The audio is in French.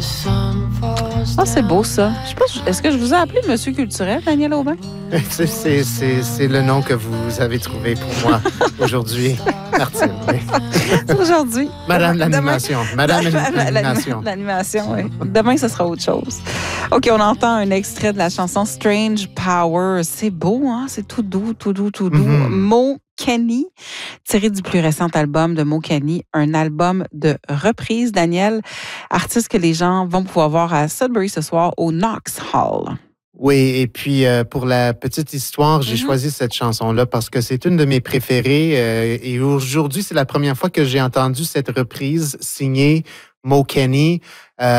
Ah, c'est beau, ça. Je sais pas, est-ce que je vous ai appelé Monsieur Culturel, Daniel Aubin? C'est le nom que vous avez trouvé pour moi aujourd'hui, Martine. Oui. Aujourd'hui. Madame l'animation. Madame l'animation. L'animation, oui. Demain, ce sera autre chose. OK, on entend un extrait de la chanson Strange Power. C'est beau, hein? C'est tout doux, tout doux, tout doux. Mm-hmm. Mo Kenny, tiré du plus récent album de Mo Kenny, un album de reprise, Daniel, artiste que les gens vont pouvoir voir à Sudbury ce soir au Knox Hall. Oui, et puis pour la petite histoire, j'ai choisi cette chanson-là parce que c'est une de mes préférées. Et aujourd'hui, c'est la première fois que j'ai entendu cette reprise signée Mo Kenny.